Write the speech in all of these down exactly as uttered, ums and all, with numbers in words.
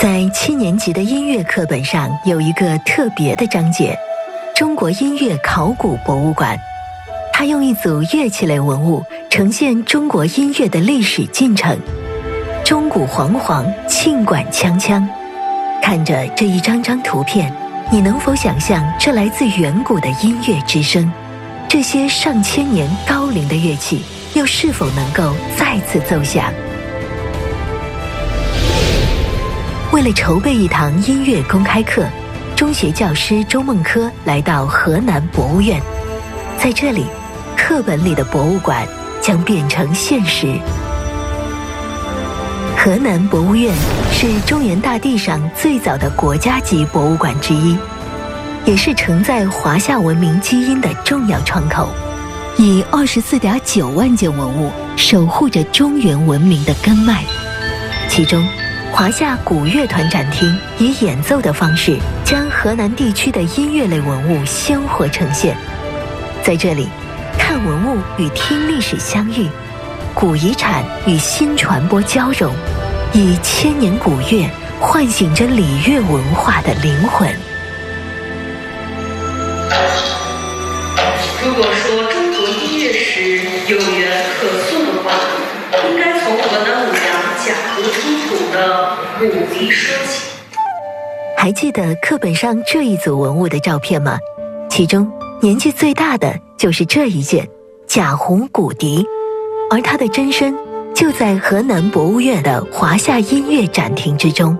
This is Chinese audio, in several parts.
在七年级的音乐课本上有一个特别的章节——中国音乐考古博物馆。它用一组乐器类文物呈现中国音乐的历史进程。钟鼓煌煌，磬管锵锵。看着这一张张图片，你能否想象这来自远古的音乐之声？这些上千年高龄的乐器又是否能够再次奏响？为了筹备一堂音乐公开课，中学教师周梦科来到河南博物院。在这里，课本里的博物馆将变成现实。河南博物院是中原大地上最早的国家级博物馆之一，也是承载华夏文明基因的重要窗口，以二十四点九万件文物守护着中原文明的根脉。其中，华夏古乐团展厅以演奏的方式，将河南地区的音乐类文物鲜活呈现。在这里，看文物与听历史相遇，古遗产与新传播交融，以千年古乐唤醒着礼乐文化的灵魂。 如果说中国音乐史有源可溯的话，应该从河南舞阳贾湖出土的骨笛说起。 还记得课本上这一组文物的照片吗？其中年纪最大的就是这一件贾湖骨笛，而它的真身就在河南博物院的华夏音乐展厅之中。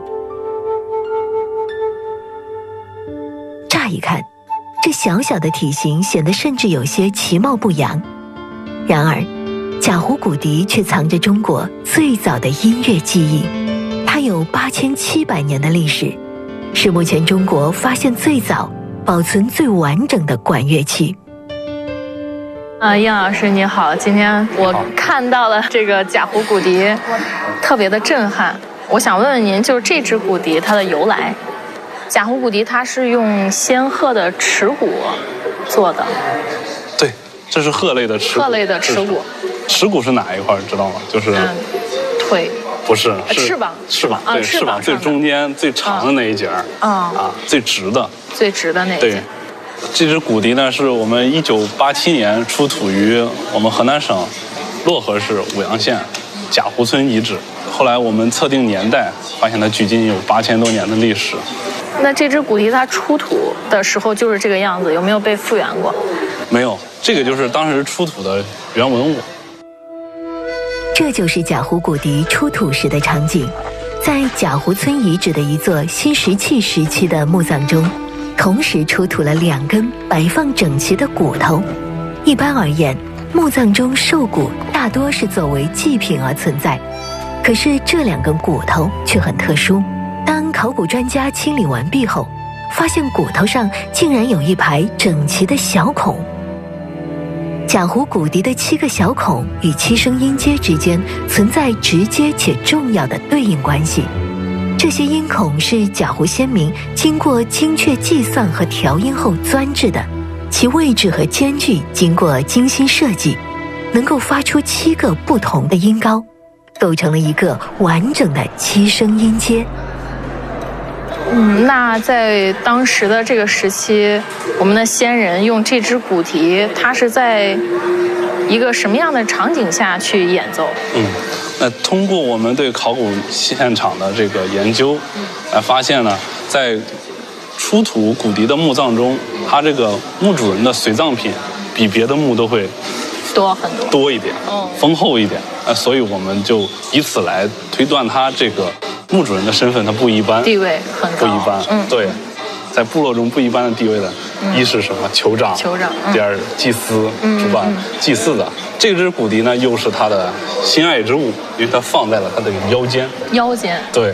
乍一看，这小小的体型显得甚至有些其貌不扬。然而，贾湖骨笛却藏着中国最早的音乐记忆，它有八千七百年的历史，是目前中国发现最早、保存最完整的管乐器。 啊，叶老师你好，今天我看到了这个贾湖骨笛，特别的震撼。我想问问您，就是这支骨笛它的由来？贾湖骨笛它是用仙鹤的齿骨做的。 对，这是鹤类的齿骨。 鹤类的齿骨。 齿骨是哪一块知道吗？就是、 嗯、腿。 不是，是翅膀。 翅膀，对， 啊、 翅膀最中间最长的那一节儿。 啊、 啊，最直的。 最直的那一节。 对。这支骨笛呢，是我们一九八七年出土于我们河南省漯河市舞阳县贾湖村遗址。后来我们测定年代，发现它距今有八千多年的历史。 那这支骨笛它出土的时候就是这个样子，有没有被复原过？ 没有，这个就是当时出土的原文物。 这就是贾湖骨笛出土时的场景，在贾湖村遗址的一座新石器时期的墓葬中，同时出土了两根摆放整齐的骨头。一般而言，墓葬中兽骨大多是作为祭品而存在，可是这两根骨头却很特殊。当考古专家清理完毕后，发现骨头上竟然有一排整齐的小孔。贾湖骨笛的七个小孔与七声音阶之间存在直接且重要的对应关系。这些音孔是贾湖先民经过精确计算和调音后钻制的，其位置和间距经过精心设计，能够发出七个不同的音高，构成了一个完整的七声音阶。 嗯，那在当时的这个时期，我们的先人用这支骨笛，它是在一个什么样的场景下去演奏？ 嗯，那通过我们对考古现场的这个研究，来发现呢，在出土骨笛的墓葬中，它这个墓主人的随葬品比别的墓都会多很多， 多一点， 嗯， 丰厚一点。那所以我们就以此来推断他这个墓主人的身份，他不一般， 地位很高， 不一般。 嗯， 对，在部落中不一般的地位的，嗯、一是什么？酋长， 酋长。嗯、 第二，祭司， 嗯、 主办、嗯、祭祀的。这支骨笛呢，又是他的心爱之物，因为它放在了他的腰间。 腰间。 对。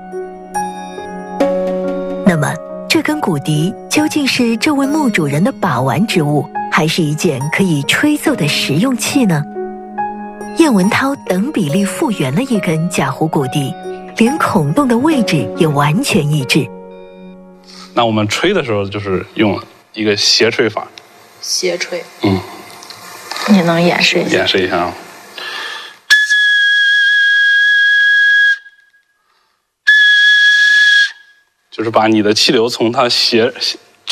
那么，这根骨笛究竟是这位墓主人的把玩之物，还是一件可以吹奏的实用器呢？叶文涛等比例复原了一根贾湖骨笛，连孔洞的位置也完全一致。 那我们吹的时候，就是用一个斜吹法。 斜吹。 嗯。 你能演示一下？ 演示一下啊。 就是把你的气流从它斜